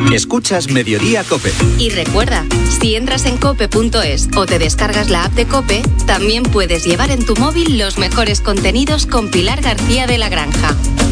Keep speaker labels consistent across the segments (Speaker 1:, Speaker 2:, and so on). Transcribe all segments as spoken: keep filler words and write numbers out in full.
Speaker 1: Escuchas Mediodía COPE.
Speaker 2: Y recuerda, si entras en cope punto es o te descargas la app de COPE, también puedes llevar en tu móvil los mejores contenidos con Pilar García de la Granja.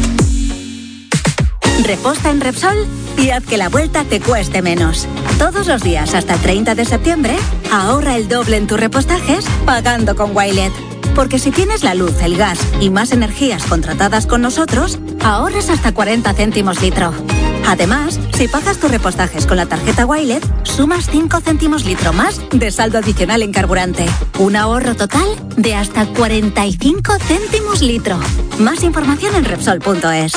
Speaker 3: Reposta en Repsol y haz que la vuelta te cueste menos. Todos los días hasta el treinta de septiembre, ahorra el doble en tus repostajes pagando con Wilet. Porque si tienes la luz, el gas y más energías contratadas con nosotros, ahorras hasta cuarenta céntimos litro. Además, si pagas tus repostajes con la tarjeta Wilet, sumas cinco céntimos litro más de saldo adicional en carburante. Un ahorro total de hasta cuarenta y cinco céntimos litro. Más información en Repsol punto es.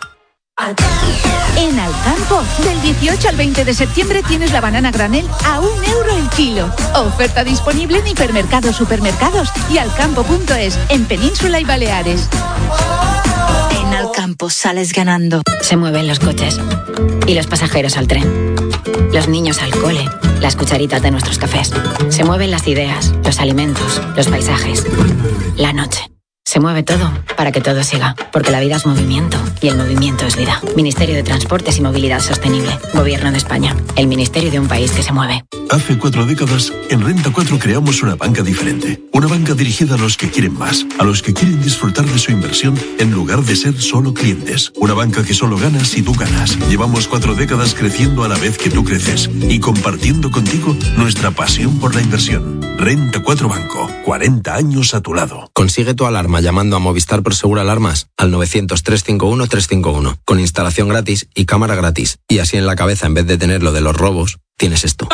Speaker 4: En Alcampo, del dieciocho al veinte de septiembre tienes la banana granel a un euro el kilo. Oferta disponible en hipermercados, supermercados y alcampo punto es, en Península y Baleares.
Speaker 5: En Alcampo sales ganando. Se mueven los coches y los pasajeros al tren, los niños al cole, las cucharitas de nuestros cafés. Se mueven las ideas, los alimentos, los paisajes, la noche. Se mueve todo para que todo siga, porque la vida es movimiento y el movimiento es vida. Ministerio de Transportes y Movilidad Sostenible. Gobierno de España. El ministerio de un país que se mueve.
Speaker 6: Hace cuatro décadas, en Renta cuatro creamos una banca diferente. Una banca dirigida a los que quieren más, a los que quieren disfrutar de su inversión en lugar de ser solo clientes. Una banca que solo gana si tú ganas. Llevamos cuatro décadas creciendo a la vez que tú creces y compartiendo contigo nuestra pasión por la inversión. Renta cuatro Banco. cuarenta años a tu lado.
Speaker 7: Consigue tu alarma llamando a Movistar Prosegur Alarmas al novecientos, trescientos cincuenta y uno, trescientos cincuenta y uno, con instalación gratis y cámara gratis. Y así en la cabeza, en vez de tener lo de los robos, tienes esto.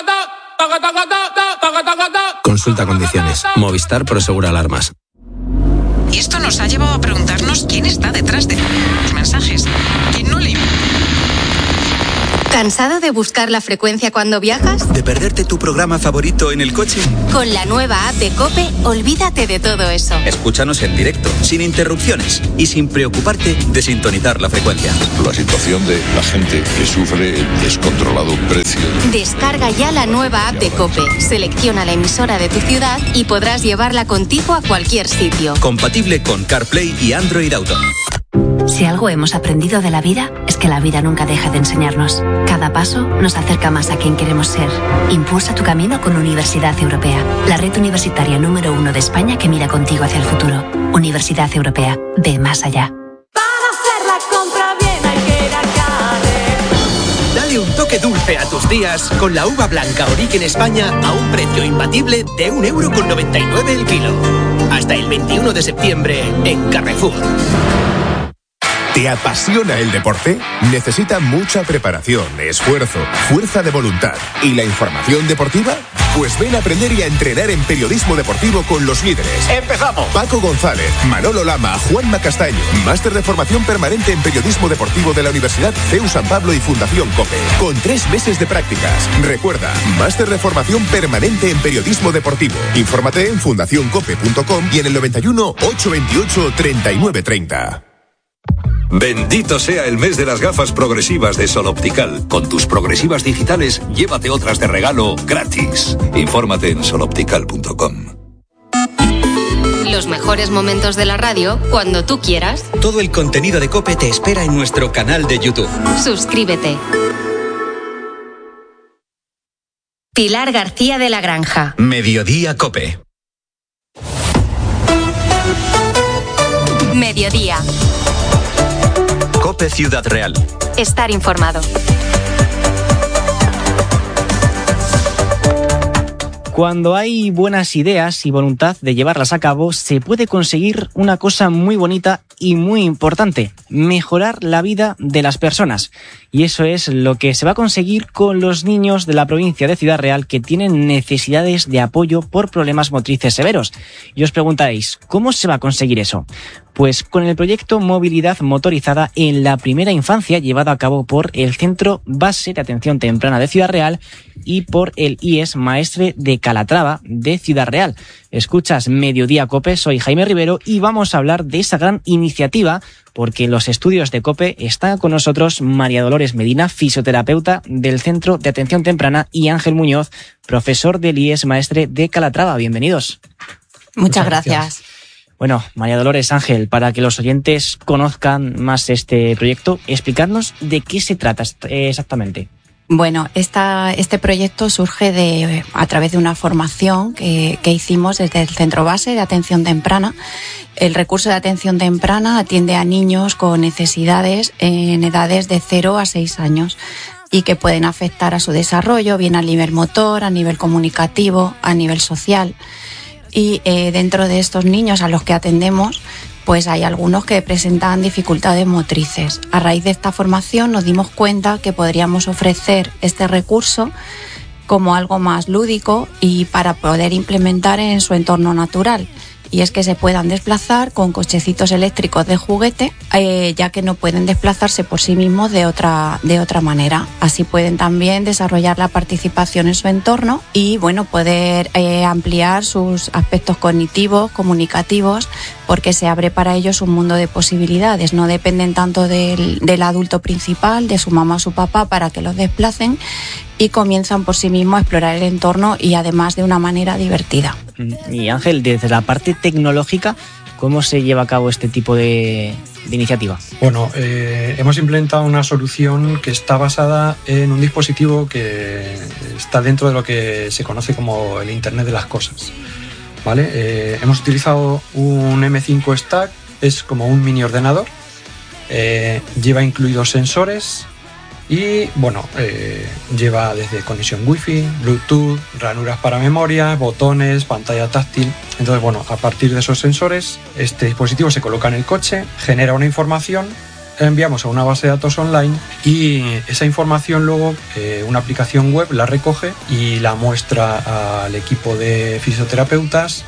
Speaker 7: Consulta condiciones. Movistar Prosegur Alarmas.
Speaker 8: Y esto nos ha llevado a preguntarnos quién está detrás de los mensajes. ¿Quién no le...
Speaker 2: ¿Cansado de buscar la frecuencia cuando viajas?
Speaker 1: ¿De perderte tu programa favorito en el coche?
Speaker 2: Con la nueva app de COPE, olvídate de todo eso.
Speaker 1: Escúchanos en directo, sin interrupciones y sin preocuparte de sintonizar la frecuencia.
Speaker 9: La situación de la gente que sufre el descontrolado precio.
Speaker 2: Descarga ya la nueva app de COPE, selecciona la emisora de tu ciudad y podrás llevarla contigo a cualquier sitio.
Speaker 1: Compatible con CarPlay y Android Auto.
Speaker 10: Si algo hemos aprendido de la vida, es que la vida nunca deja de enseñarnos. Cada paso nos acerca más a quien queremos ser. Impulsa tu camino con Universidad Europea, la red universitaria número uno de España que mira contigo hacia el futuro. Universidad Europea, ve más allá.
Speaker 11: Para hacer la compra bien hay que ir a Carrer.
Speaker 12: Dale un toque dulce a tus días con la uva blanca Origen España a un precio imbatible de un euro con noventa y nueve el kilo. Hasta el veintiuno de septiembre en Carrefour.
Speaker 13: ¿Te apasiona el deporte? Necesita mucha preparación, esfuerzo, fuerza de voluntad. ¿Y la información deportiva? Pues ven a aprender y a entrenar en periodismo deportivo con los líderes. ¡Empezamos! Paco González, Manolo Lama, Juanma Castaño. Máster de formación permanente en periodismo deportivo de la Universidad C E U San Pablo y Fundación COPE. Con tres meses de prácticas. Recuerda, máster de formación permanente en periodismo deportivo. Infórmate en fundación cope punto com y en el noventa y uno, ochocientos veintiocho, treinta y nueve treinta.
Speaker 14: Bendito sea el mes de las gafas progresivas de Sol Optical. Con tus progresivas digitales, llévate otras de regalo gratis. Infórmate en sol optical punto com.
Speaker 2: Los mejores momentos de la radio cuando tú quieras.
Speaker 1: Todo el contenido de COPE te espera en nuestro canal de YouTube.
Speaker 2: Suscríbete. Pilar García de la Granja.
Speaker 1: Mediodía COPE.
Speaker 2: Mediodía.
Speaker 1: COPE Ciudad Real.
Speaker 2: Estar informado.
Speaker 15: Cuando hay buenas ideas y voluntad de llevarlas a cabo, se puede conseguir una cosa muy bonita y muy importante: mejorar la vida de las personas. Y eso es lo que se va a conseguir con los niños de la provincia de Ciudad Real que tienen necesidades de apoyo por problemas motrices severos. Y os preguntaréis, ¿cómo se va a conseguir eso? Pues con el proyecto Movilidad Motorizada en la Primera Infancia, llevado a cabo por el Centro Base de Atención Temprana de Ciudad Real y por el I E S Maestre de Calatrava de Ciudad Real. Escuchas Mediodía COPE, soy Jaime Rivero y vamos a hablar de esa gran iniciativa porque en los estudios de COPE está con nosotros María Dolores Medina, fisioterapeuta del Centro de Atención Temprana, y Ángel Muñoz, profesor del I E S Maestre de Calatrava. Bienvenidos.
Speaker 16: Muchas, Muchas gracias. gracias.
Speaker 15: Bueno, María Dolores, Ángel, para que los oyentes conozcan más este proyecto, explicadnos de qué se trata exactamente.
Speaker 16: Bueno, esta, este proyecto surge de, a través de una formación que, que hicimos desde el Centro Base de Atención Temprana. El recurso de atención temprana atiende a niños con necesidades en edades de cero a seis años y que pueden afectar a su desarrollo, bien a nivel motor, a nivel comunicativo, a nivel social. Y eh, dentro de estos niños a los que atendemos, pues hay algunos que presentan dificultades motrices. A raíz de esta formación nos dimos cuenta que podríamos ofrecer este recurso como algo más lúdico y para poder implementar en su entorno natural. Y es que se puedan desplazar con cochecitos eléctricos de juguete, eh, ya que no pueden desplazarse por sí mismos de otra, de otra manera. Así pueden también desarrollar la participación en su entorno y, bueno, poder eh, ampliar sus aspectos cognitivos, comunicativos, porque se abre para ellos un mundo de posibilidades. No dependen tanto del, del adulto principal, de su mamá o su papá, para que los desplacen, y comienzan por sí mismos a explorar el entorno y además de una manera divertida.
Speaker 15: Y Ángel, desde la parte tecnológica, ¿cómo se lleva a cabo este tipo de, de iniciativa?
Speaker 17: Bueno, eh, hemos implementado una solución que está basada en un dispositivo que está dentro de lo que se conoce como el Internet de las Cosas, ¿vale? Eh, hemos utilizado un eme cinco Stack, es como un mini ordenador, eh, lleva incluidos sensores. Y bueno, eh, lleva desde conexión Wi-Fi, Bluetooth, ranuras para memoria, botones, pantalla táctil. Entonces, bueno, a partir de esos sensores, este dispositivo se coloca en el coche, genera una información, la enviamos a una base de datos online y esa información luego eh, una aplicación web la recoge y la muestra al equipo de fisioterapeutas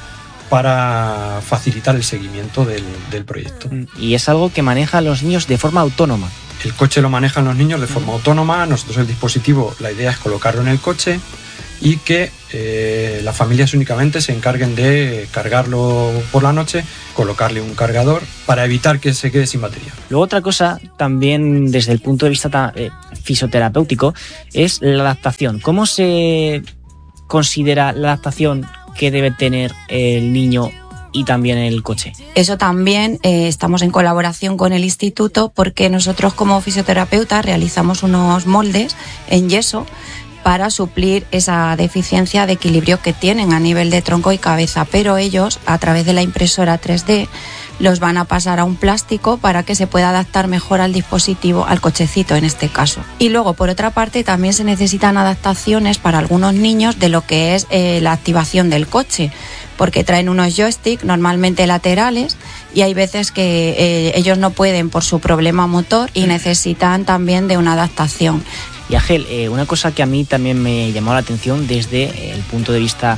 Speaker 17: para facilitar el seguimiento del, del proyecto.
Speaker 15: Y es algo que maneja a los niños de forma autónoma.
Speaker 17: El coche lo manejan los niños de forma autónoma. Nosotros el dispositivo, la idea es colocarlo en el coche y que eh, las familias únicamente se encarguen de cargarlo por la noche, colocarle un cargador para evitar que se quede sin batería.
Speaker 15: Luego otra cosa, también desde el punto de vista eh, fisioterapéutico, es la adaptación. ¿Cómo se considera la adaptación que debe tener el niño y también el coche?
Speaker 16: Eso también eh, estamos en colaboración con el instituto, porque nosotros como fisioterapeutas realizamos unos moldes en yeso para suplir esa deficiencia de equilibrio que tienen a nivel de tronco y cabeza, pero ellos a través de la impresora tres D los van a pasar a un plástico para que se pueda adaptar mejor al dispositivo, al cochecito en este caso. Y luego, por otra parte, también se necesitan adaptaciones para algunos niños de lo que es eh, la activación del coche, porque traen unos joysticks normalmente laterales y hay veces que eh, ellos no pueden por su problema motor y necesitan también de una adaptación.
Speaker 15: Y Ángel, eh, una cosa que a mí también me llamó la atención desde el punto de vista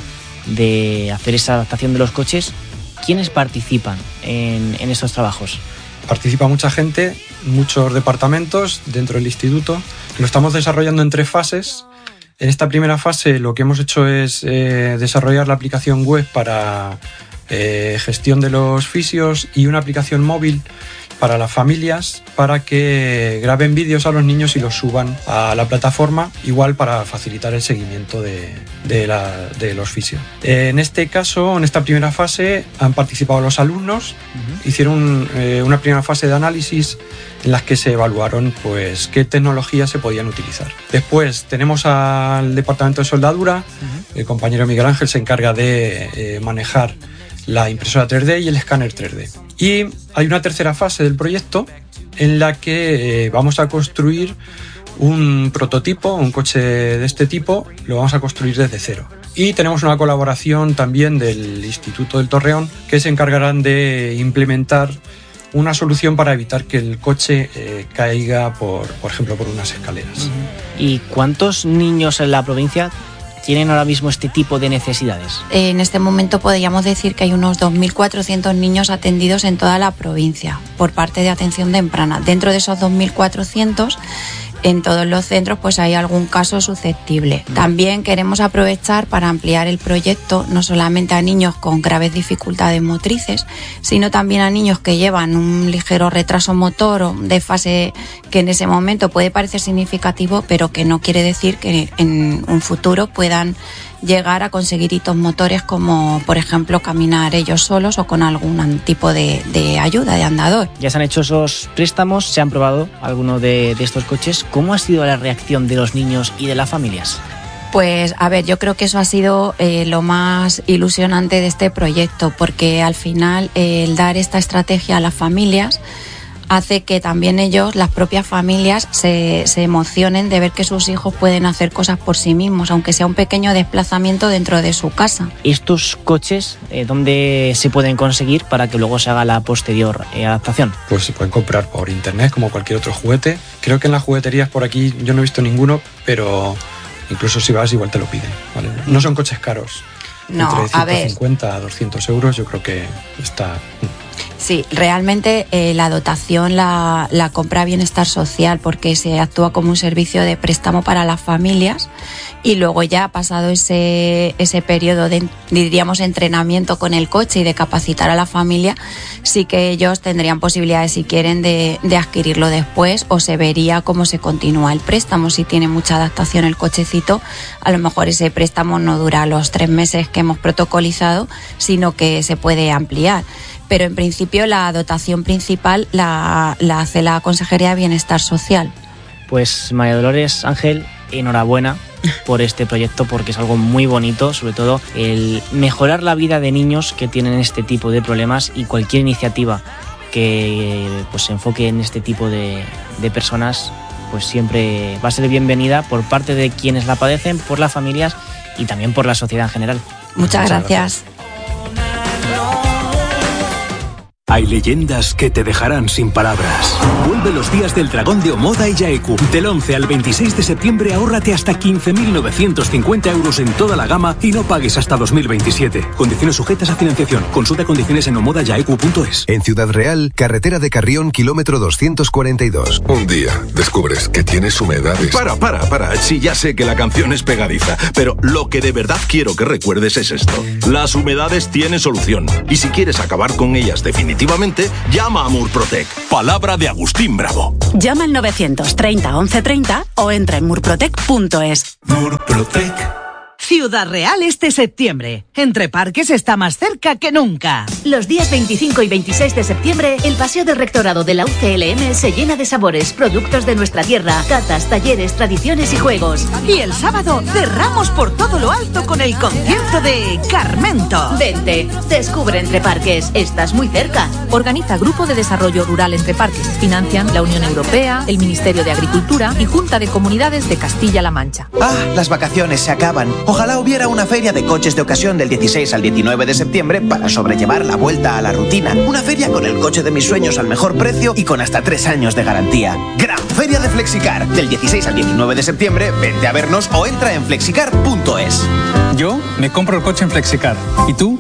Speaker 15: de hacer esa adaptación de los coches, ¿quiénes participan en, en estos trabajos?
Speaker 17: Participa mucha gente, muchos departamentos dentro del instituto. Lo estamos desarrollando en tres fases. En esta primera fase lo que hemos hecho es eh, desarrollar la aplicación web para eh, gestión de los fisios y una aplicación móvil para las familias para que graben vídeos a los niños y los suban a la plataforma, igual para facilitar el seguimiento de, de, la, de los fisios. En este caso, en esta primera fase, han participado los alumnos, uh-huh. hicieron eh, una primera fase de análisis en las que se evaluaron pues, qué tecnologías se podían utilizar. Después tenemos al departamento de soldadura, uh-huh. el compañero Miguel Ángel se encarga de eh, manejar la impresora tres D y el escáner tres D. Y hay una tercera fase del proyecto en la que eh, vamos a construir un prototipo, un coche de este tipo, lo vamos a construir desde cero. Y tenemos una colaboración también del Instituto del Torreón, que se encargarán de implementar una solución para evitar que el coche eh, caiga, por, por ejemplo, por unas escaleras.
Speaker 15: ¿Y cuántos niños en la provincia tienen ahora mismo este tipo de necesidades?
Speaker 16: En este momento podríamos decir que hay unos dos mil cuatrocientos niños atendidos en toda la provincia por parte de atención temprana. Dentro de esos dos mil cuatrocientos, en todos los centros pues hay algún caso susceptible. También queremos aprovechar para ampliar el proyecto no solamente a niños con graves dificultades motrices, sino también a niños que llevan un ligero retraso motor o desfase que en ese momento puede parecer significativo, pero que no quiere decir que en un futuro puedan llegar a conseguir hitos motores como, por ejemplo, caminar ellos solos o con algún tipo de, de ayuda, de andador.
Speaker 15: Ya se han hecho esos préstamos, se han probado algunos de, de estos coches. ¿Cómo ha sido la reacción de los niños y de las familias?
Speaker 16: Pues a ver, yo creo que eso ha sido eh, lo más ilusionante de este proyecto, porque al final eh, el dar esta estrategia a las familias hace que también ellos, las propias familias, se, se emocionen de ver que sus hijos pueden hacer cosas por sí mismos, aunque sea un pequeño desplazamiento dentro de su casa.
Speaker 15: ¿Estos coches eh, dónde se pueden conseguir para que luego se haga la posterior eh, adaptación?
Speaker 17: Pues se pueden comprar por internet como cualquier otro juguete. Creo que en las jugueterías por aquí yo no he visto ninguno, pero incluso si vas igual te lo piden, ¿vale? No son coches caros.
Speaker 16: No,
Speaker 17: entre ciento cincuenta
Speaker 16: a ver.
Speaker 17: a doscientos euros yo creo que está...
Speaker 16: Sí, realmente eh, la dotación la, la compra Bienestar Social, porque se actúa como un servicio de préstamo para las familias, y luego ya pasado ese, ese periodo de, diríamos, entrenamiento con el coche y de capacitar a la familia, sí que ellos tendrían posibilidades, si quieren, de, de adquirirlo después, o se vería cómo se continúa el préstamo. Si tiene mucha adaptación el cochecito, a lo mejor ese préstamo no dura los tres meses que hemos protocolizado, sino que se puede ampliar. Pero en principio la dotación principal la, la hace la Consejería de Bienestar Social.
Speaker 15: Pues María Dolores, Ángel, enhorabuena por este proyecto, porque es algo muy bonito, sobre todo el mejorar la vida de niños que tienen este tipo de problemas, y cualquier iniciativa que pues se enfoque en este tipo de, de personas pues siempre va a ser bienvenida por parte de quienes la padecen, por las familias y también por la sociedad en general.
Speaker 16: Muchas, Muchas gracias. gracias.
Speaker 18: Hay leyendas que te dejarán sin palabras. Vuelve los días del dragón de Omoda y Yaeku. Del once al veintiséis de septiembre ahórrate hasta quince mil novecientos cincuenta euros en toda la gama y no pagues hasta dos mil veintisiete. Condiciones sujetas a financiación. Consulta condiciones en omoda yaeku punto es.
Speaker 19: En Ciudad Real, carretera de Carrión, kilómetro doscientos cuarenta y dos.
Speaker 9: Un día descubres que tienes humedades.
Speaker 20: Para, para, para. Sí, ya sé que la canción es pegadiza, pero lo que de verdad quiero que recuerdes es esto. Las humedades tienen solución. Y si quieres acabar con ellas definitivamente, Definitivamente, llama a Murprotec. Palabra de Agustín Bravo.
Speaker 21: Llama al novecientos treinta once treinta o entra en murprotec punto es.
Speaker 20: Murprotec.
Speaker 22: Ciudad Real este septiembre. Entre Parques está más cerca que nunca.
Speaker 23: Los días veinticinco y veintiséis de septiembre, el Paseo del Rectorado de la U C L M se llena de sabores, productos de nuestra tierra, catas, talleres, tradiciones y juegos.
Speaker 22: Y el sábado cerramos por todo lo alto con el concierto de Carmento.
Speaker 23: Vente, descubre Entre Parques, estás muy cerca.
Speaker 24: Organiza Grupo de Desarrollo Rural Entre Parques. Financian la Unión Europea, el Ministerio de Agricultura y Junta de Comunidades de Castilla-La Mancha.
Speaker 25: Ah, las vacaciones se acaban. Ojalá hubiera una feria de coches de ocasión del dieciséis al diecinueve de septiembre para sobrellevar la vuelta a la rutina. Una feria con el coche de mis sueños al mejor precio y con hasta tres años de garantía. Gran Feria de Flexicar. Del dieciséis al diecinueve de septiembre, vente a vernos o entra en flexicar punto es.
Speaker 26: Yo me compro el coche en Flexicar. ¿Y tú?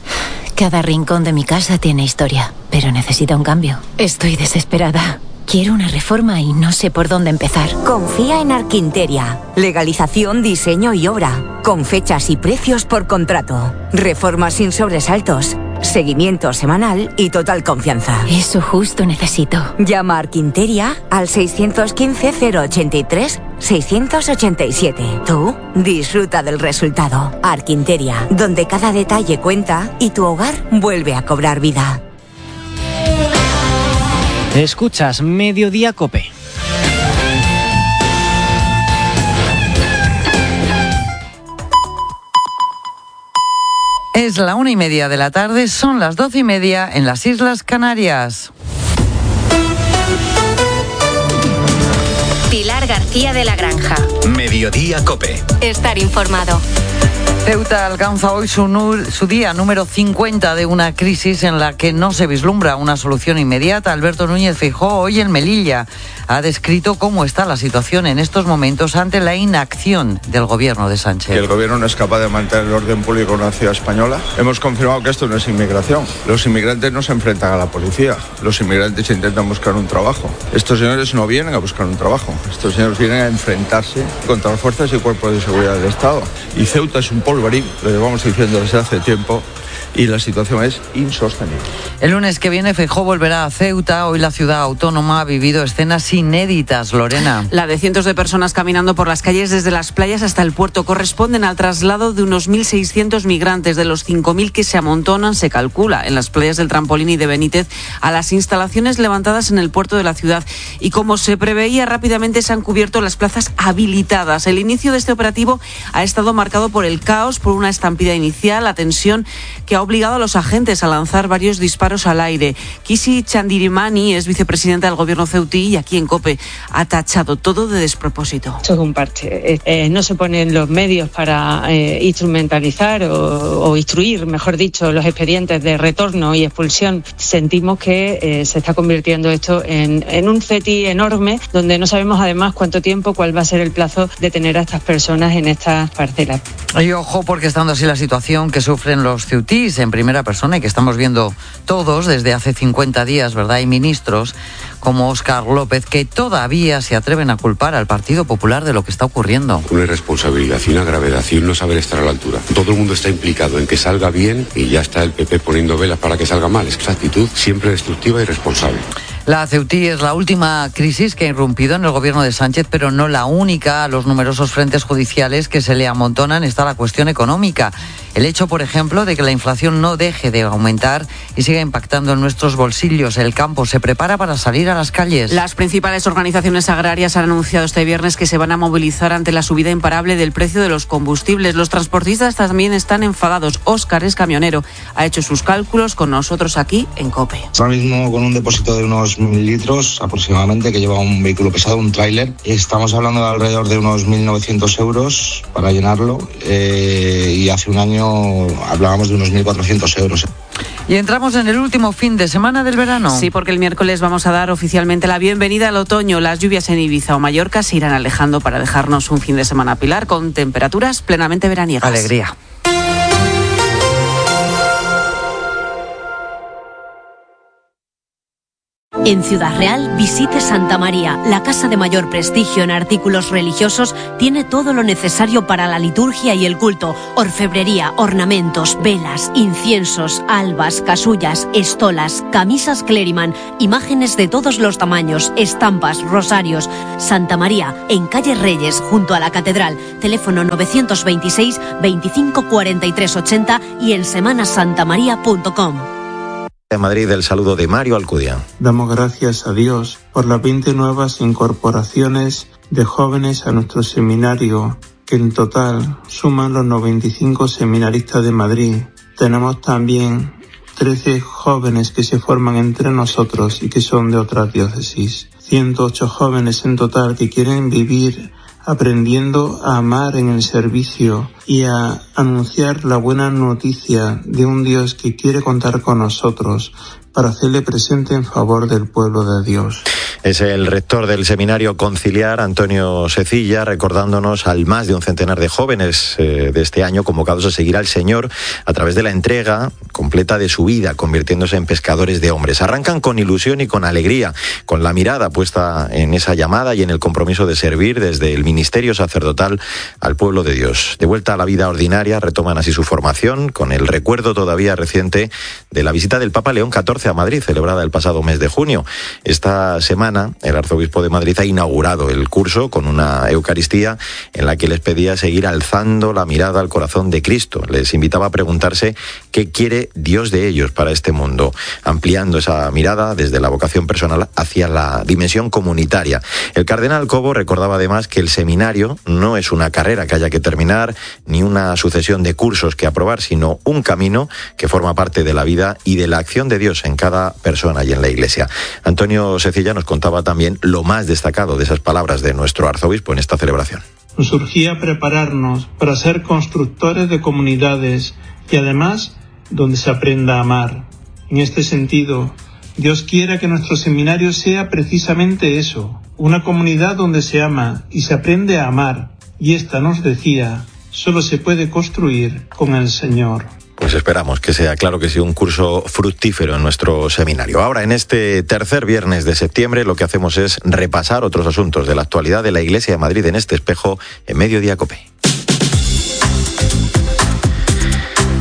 Speaker 27: Cada rincón de mi casa tiene historia, pero necesita un cambio. Estoy desesperada. Quiero una reforma y no sé por dónde empezar.
Speaker 28: Confía en Arquinteria. Legalización, diseño y obra. Con fechas y precios por contrato. Reformas sin sobresaltos. Seguimiento semanal y total confianza.
Speaker 27: Eso justo necesito.
Speaker 28: Llama a Arquinteria al seiscientos quince cero ochenta y tres seiscientos ochenta y siete. Tú disfruta del resultado. Arquinteria, donde cada detalle cuenta y tu hogar vuelve a cobrar vida.
Speaker 15: Escuchas Mediodía Cope.
Speaker 29: Es la una y media de la tarde, son las doce y media en las Islas Canarias.
Speaker 2: Pilar García de la Granja.
Speaker 1: Mediodía Cope.
Speaker 2: Estar informado.
Speaker 29: Ceuta alcanza hoy su, nu- su día número cincuenta de una crisis en la que no se vislumbra una solución inmediata. Alberto Núñez Feijóo hoy en Melilla ha descrito cómo está la situación en estos momentos ante la inacción del gobierno de Sánchez.
Speaker 30: Que el gobierno no es capaz de mantener el orden público en una ciudad española. Hemos confirmado que esto no es inmigración. Los inmigrantes no se enfrentan a la policía. Los inmigrantes intentan buscar un trabajo. Estos señores no vienen a buscar un trabajo. Estos señores vienen a enfrentarse contra las fuerzas y cuerpos de seguridad del Estado. Y Ceuta es un polvorín, lo llevamos diciendo desde hace tiempo, y la situación es insostenible.
Speaker 29: El lunes que viene Feijóo volverá a Ceuta. Hoy la ciudad autónoma ha vivido escenas inéditas, Lorena.
Speaker 3: La de cientos de personas caminando por las calles desde las playas hasta el puerto corresponden al traslado de unos mil seiscientos migrantes. De los cinco mil que se amontonan, se calcula, en las playas del Trampolín y de Benítez, a las instalaciones levantadas en el puerto de la ciudad. Y como se preveía, rápidamente se han cubierto las plazas habilitadas. El inicio de este operativo ha estado marcado por el caos, por una estampida inicial, la tensión que ha obligado a los agentes a lanzar varios disparos al aire. Kisi Chandirimani es vicepresidenta del gobierno ceutí y aquí en COPE ha tachado todo de despropósito.
Speaker 4: Esto es un parche. Eh, no se ponen los medios para eh, instrumentalizar o, o instruir, mejor dicho, los expedientes de retorno y expulsión. Sentimos que eh, se está convirtiendo esto en, en un ceti enorme, donde no sabemos además cuánto tiempo, cuál va a ser el plazo de tener a estas personas en estas parcelas.
Speaker 29: Y ojo, porque estando así la situación que sufren los ceutís en primera persona y que estamos viendo todos desde hace cincuenta días, ¿verdad? Hay ministros como Óscar López que todavía se atreven a culpar al Partido Popular de lo que está ocurriendo.
Speaker 5: Una irresponsabilidad y una gravedad y un no saber estar a la altura. Todo el mundo está implicado en que salga bien y ya está el P P poniendo velas para que salga mal. Es esa actitud siempre destructiva y irresponsable.
Speaker 29: La Ceutí es la última crisis que ha irrumpido en el gobierno de Sánchez, pero no la única. A los numerosos frentes judiciales que se le amontonan está la cuestión económica. El hecho, por ejemplo, de que la inflación no deje de aumentar y siga impactando en nuestros bolsillos. El campo se prepara para salir a las calles.
Speaker 3: Las principales organizaciones agrarias han anunciado este viernes que se van a movilizar ante la subida imparable del precio de los combustibles. Los transportistas también están enfadados. Óscar es camionero. Ha hecho sus cálculos con nosotros aquí en COPE.
Speaker 6: Ahora mismo con un depósito de unos mil litros aproximadamente que lleva un vehículo pesado, un tráiler. Estamos hablando de alrededor de unos mil novecientos euros para llenarlo eh, y hace un año hablábamos de unos mil cuatrocientos euros.
Speaker 29: Y entramos en el último fin de semana del verano.
Speaker 3: Sí, porque el miércoles vamos a dar oficialmente la bienvenida al otoño. Las lluvias en Ibiza o Mallorca se irán alejando para dejarnos un fin de semana pilar con temperaturas plenamente veraniegas.
Speaker 29: Alegría.
Speaker 23: En Ciudad Real, visite Santa María. La casa de mayor prestigio en artículos religiosos tiene todo lo necesario para la liturgia y el culto. Orfebrería, ornamentos, velas, inciensos, albas, casullas, estolas, camisas Cleriman, imágenes de todos los tamaños, estampas, rosarios. Santa María, en calle Reyes, junto a la Catedral. Teléfono novecientos veintiséis, veinticinco, cuarenta y tres, ochenta y en semana santa maría punto com.
Speaker 7: De Madrid, el saludo de Mario Alcudia.
Speaker 8: Damos gracias a Dios por las veinte nuevas incorporaciones de jóvenes a nuestro seminario, que en total suman los noventa y cinco seminaristas de Madrid. Tenemos también trece jóvenes que se forman entre nosotros y que son de otras diócesis. ciento ocho jóvenes en total que quieren vivir aprendiendo a amar en el servicio y a anunciar la buena noticia de un Dios que quiere contar con nosotros para hacerle presente en favor del pueblo de Dios.
Speaker 7: Es el rector del Seminario Conciliar, Antonio Secilla, recordándonos al más de un centenar de jóvenes eh, de este año convocados a seguir al Señor a través de la entrega completa de su vida, convirtiéndose en pescadores de hombres. Arrancan con ilusión y con alegría, con la mirada puesta en esa llamada y en el compromiso de servir desde el ministerio sacerdotal al pueblo de Dios. De vuelta a la vida ordinaria, retoman así su formación, con el recuerdo todavía reciente de la visita del Papa León catorce a Madrid, celebrada el pasado mes de junio. Esta semana, el arzobispo de Madrid ha inaugurado el curso con una Eucaristía en la que les pedía seguir alzando la mirada al corazón de Cristo. Les invitaba a preguntarse qué quiere Dios de ellos para este mundo, ampliando esa mirada desde la vocación personal hacia la dimensión comunitaria. El cardenal Cobo recordaba además que el seminario no es una carrera que haya que terminar, ni una sucesión de cursos que aprobar, sino un camino que forma parte de la vida y de la acción de Dios en cada persona y en la Iglesia. Antonio Secilla nos contaba también lo más destacado de esas palabras de nuestro arzobispo en esta celebración.
Speaker 8: Nos urgía prepararnos para ser constructores de comunidades y además donde se aprenda a amar. En este sentido, Dios quiera que nuestro seminario sea precisamente eso, una comunidad donde se ama y se aprende a amar. Y esta, nos decía, solo se puede construir con el Señor.
Speaker 7: Pues esperamos que sea, claro que sí, un curso fructífero en nuestro seminario. Ahora, en este tercer viernes de septiembre, lo que hacemos es repasar otros asuntos de la actualidad de la Iglesia de Madrid en este espejo en Mediodía COPE.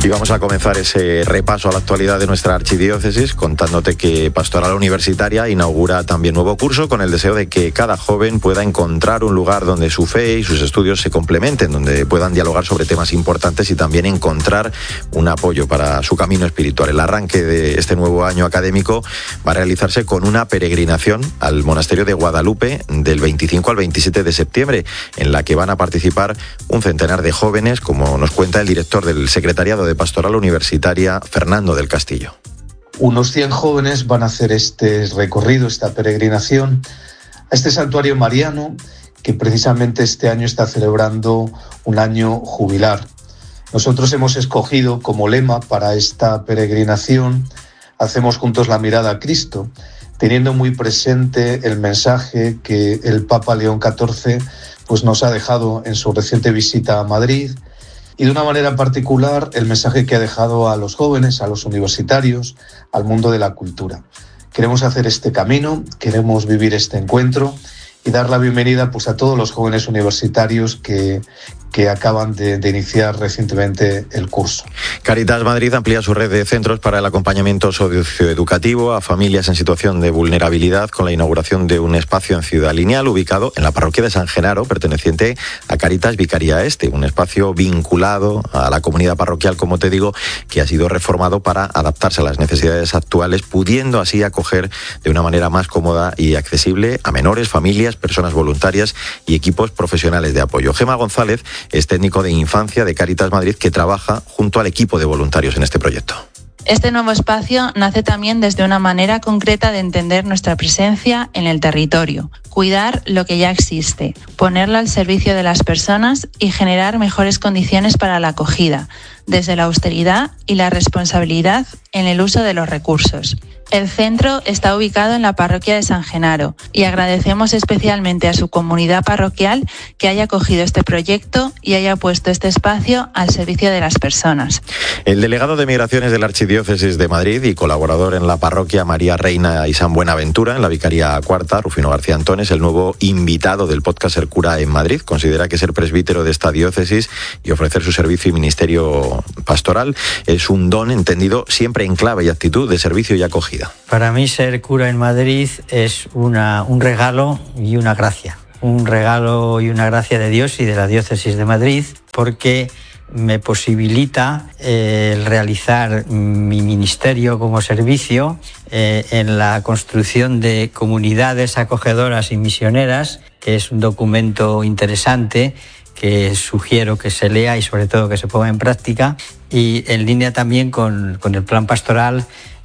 Speaker 7: Y vamos a comenzar ese repaso a la actualidad de nuestra archidiócesis contándote que Pastoral Universitaria inaugura también nuevo curso con el deseo de que cada joven pueda encontrar un lugar donde su fe y sus estudios se complementen, donde puedan dialogar sobre temas importantes y también encontrar un apoyo para su camino espiritual. El arranque de este nuevo año académico va a realizarse con una peregrinación al monasterio de Guadalupe del veinticinco al veintisiete de septiembre, en la que van a participar un centenar de jóvenes, como nos cuenta el director del Secretariado de Pastoral Universitaria, Fernando del Castillo.
Speaker 9: Unos cien jóvenes van a hacer este recorrido, esta peregrinación, a este santuario mariano que precisamente este año está celebrando un año jubilar. Nosotros hemos escogido como lema para esta peregrinación "Hacemos juntos la mirada a Cristo", teniendo muy presente el mensaje que el Papa León catorce pues, nos ha dejado en su reciente visita a Madrid, y de una manera particular el mensaje que ha dejado a los jóvenes, a los universitarios, al mundo de la cultura. Queremos hacer este camino, queremos vivir este encuentro y dar la bienvenida pues, a todos los jóvenes universitarios que, que acaban de, de iniciar recientemente el curso.
Speaker 7: Cáritas Madrid amplía su red de centros para el acompañamiento socioeducativo a familias en situación de vulnerabilidad con la inauguración de un espacio en Ciudad Lineal ubicado en la parroquia de San Genaro, perteneciente a Cáritas Vicaría Este, un espacio vinculado a la comunidad parroquial, como te digo, que ha sido reformado para adaptarse a las necesidades actuales, pudiendo así acoger de una manera más cómoda y accesible a menores, familias, personas voluntarias y equipos profesionales de apoyo. Gema González es técnico de infancia de Cáritas Madrid, que trabaja junto al equipo de voluntarios en este proyecto.
Speaker 10: Este nuevo espacio nace también desde una manera concreta de entender nuestra presencia en el territorio, cuidar lo que ya existe, ponerlo al servicio de las personas y generar mejores condiciones para la acogida, desde la austeridad y la responsabilidad en el uso de los recursos. El centro está ubicado en la parroquia de San Genaro y agradecemos especialmente a su comunidad parroquial que haya acogido este proyecto y haya puesto este espacio al servicio de las personas.
Speaker 7: El delegado de Migraciones de la Archidiócesis de Madrid y colaborador en la parroquia María Reina y San Buenaventura, en la Vicaría Cuarta, Rufino García Antón, es el nuevo invitado del podcast Ser Cura en Madrid. Considera que ser presbítero de esta diócesis y ofrecer su servicio y ministerio pastoral es un don entendido siempre en clave y actitud de servicio y acogida.
Speaker 11: Para mí ser cura en Madrid es una, un regalo y una gracia. Un regalo y una gracia de Dios y de la diócesis de Madrid, porque me posibilita eh, el realizar mi ministerio como servicio eh, en la construcción de comunidades acogedoras y misioneras, que es un documento interesante que sugiero que se lea y sobre todo que se ponga en práctica, y en línea también con, con el plan pastoral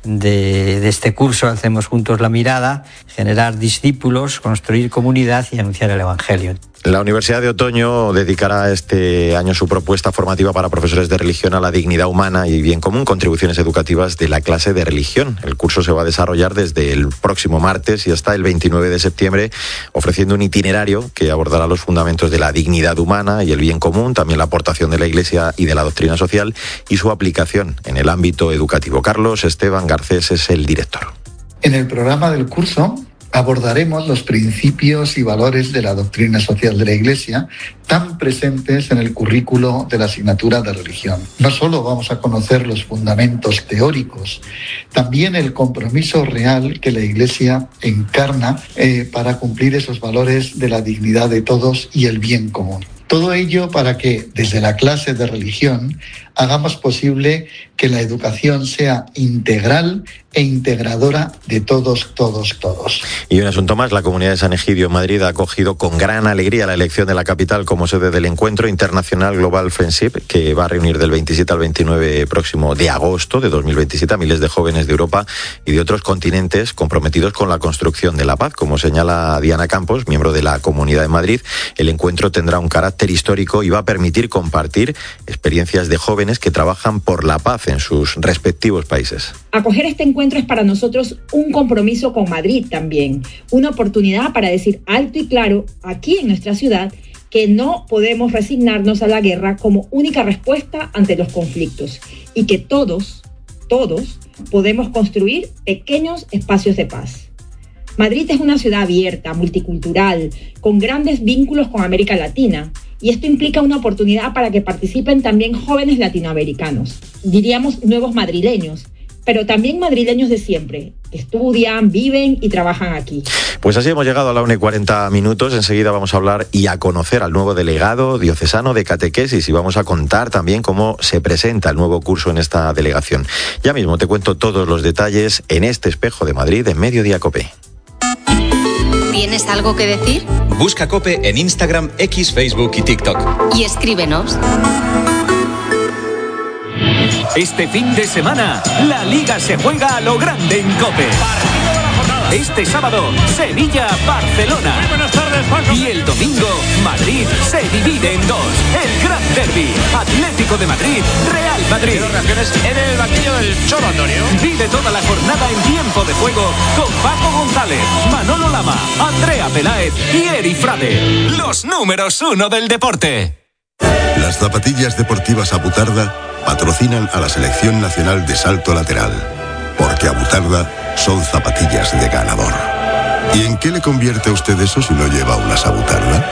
Speaker 11: De, de este curso Hacemos Juntos la Mirada, generar discípulos, construir comunidad y anunciar el Evangelio.
Speaker 7: La Universidad de Otoño dedicará este año su propuesta formativa para profesores de religión a la dignidad humana y bien común, contribuciones educativas de la clase de religión. El curso se va a desarrollar desde el próximo martes y hasta el veintinueve de septiembre, ofreciendo un itinerario que abordará los fundamentos de la dignidad humana y el bien común, también la aportación de la Iglesia y de la doctrina social y su aplicación en el ámbito educativo. Carlos Esteban Garcés es el director.
Speaker 12: En el programa del curso abordaremos los principios y valores de la doctrina social de la Iglesia, tan presentes en el currículo de la asignatura de religión. No solo vamos a conocer los fundamentos teóricos, también el compromiso real que la Iglesia encarna eh, para cumplir esos valores de la dignidad de todos y el bien común. Todo ello para que, desde la clase de religión, hagamos posible que la educación sea integral e integradora de todos, todos, todos.
Speaker 7: Y un asunto más, la Comunidad de San Egidio en Madrid ha acogido con gran alegría la elección de la capital como sede del Encuentro Internacional Global Friendship, que va a reunir del veintisiete al veintinueve próximo de agosto de dos mil veintisiete a miles de jóvenes de Europa y de otros continentes comprometidos con la construcción de la paz. Como señala Diana Campos, miembro de la Comunidad de Madrid, el encuentro tendrá un carácter histórico y va a permitir compartir experiencias de jóvenes que trabajan por la paz en sus respectivos países.
Speaker 13: Acoger este encuentro es para nosotros un compromiso con Madrid también, una oportunidad para decir alto y claro aquí en nuestra ciudad que no podemos resignarnos a la guerra como única respuesta ante los conflictos y que todos, todos podemos construir pequeños espacios de paz. Madrid es una ciudad abierta, multicultural, con grandes vínculos con América Latina. Y esto implica una oportunidad para que participen también jóvenes latinoamericanos, diríamos nuevos madrileños, pero también madrileños de siempre, que estudian, viven y trabajan aquí.
Speaker 7: Pues así hemos llegado a la una y cuarenta minutos. Enseguida vamos a hablar y a conocer al nuevo delegado diocesano de catequesis y vamos a contar también cómo se presenta el nuevo curso en esta delegación. Ya mismo te cuento todos los detalles en este Espejo de Madrid en Mediodía COPE.
Speaker 2: ¿Tienes algo que decir?
Speaker 1: Busca COPE en Instagram, X, Facebook y TikTok.
Speaker 2: Y escríbenos.
Speaker 14: Este fin de semana, la Liga se juega a lo grande en COPE. Este sábado, Sevilla-Barcelona. Muy buenas tardes, Paco. Y el domingo, Madrid se divide en dos. El Gran Derbi, Atlético de Madrid, Real Madrid.
Speaker 16: Quiero reacciones en el banquillo del Cholo, Antonio.
Speaker 14: Vive toda la jornada en tiempo de juego con Paco González, Manolo Lama, Andrea Peláez y Eri Frade. Los números uno del deporte.
Speaker 17: Las zapatillas deportivas Abutarda patrocinan a la Selección Nacional de Salto Lateral, porque Abutarda son zapatillas de ganador. ¿Y en qué le convierte a usted eso si no lleva unas Abutarda?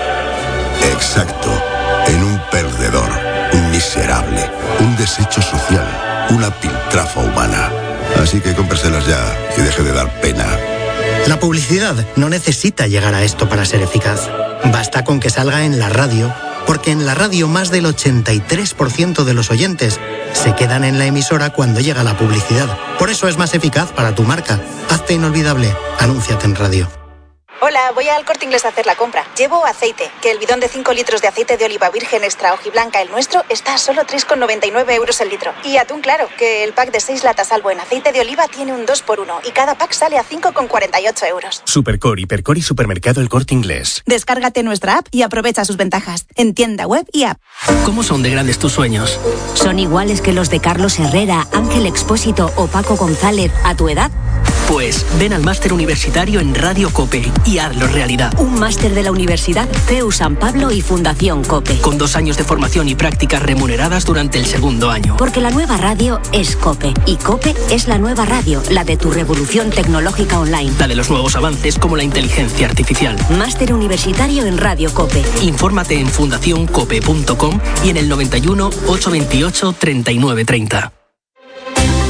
Speaker 17: Exacto, en un perdedor, un miserable, un desecho social, una piltrafa humana. Así que cómpreselas ya y deje de dar pena.
Speaker 18: La publicidad no necesita llegar a esto para ser eficaz. Basta con que salga en la radio, porque en la radio más del ochenta y tres por ciento de los oyentes se quedan en la emisora cuando llega la publicidad. Por eso es más eficaz para tu marca. Hazte inolvidable. Anúnciate en radio.
Speaker 19: Hola, voy al Corte Inglés a hacer la compra. Llevo aceite, que el bidón de cinco litros de aceite de oliva virgen extra hojiblanca, el nuestro, está a solo tres con noventa y nueve euros el litro. Y atún claro, que el pack de seis latas al buen aceite de oliva tiene un dos por uno y cada pack sale a cinco con cuarenta y ocho euros.
Speaker 14: Supercor, Hipercor y Supermercado El Corte Inglés.
Speaker 19: Descárgate nuestra app y aprovecha sus ventajas en tienda web y app.
Speaker 14: ¿Cómo son de grandes tus sueños?
Speaker 23: ¿Son iguales que los de Carlos Herrera, Ángel Expósito o Paco González a tu edad?
Speaker 14: Pues ven al máster universitario en Radio COPE y hazlo realidad.
Speaker 23: Un máster de la Universidad C E U San Pablo y Fundación COPE.
Speaker 14: Con dos años de formación y prácticas remuneradas durante el segundo año.
Speaker 23: Porque la nueva radio es COPE. Y COPE es la nueva radio, la de tu revolución tecnológica online.
Speaker 14: La de los nuevos avances como la inteligencia artificial.
Speaker 23: Máster universitario en Radio COPE.
Speaker 14: Infórmate en fundación cope punto com y en el noventa y uno, ochocientos veintiocho, treinta y nueve treinta.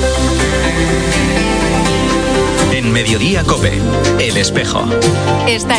Speaker 1: En Mediodía COPE, El Espejo.
Speaker 2: Está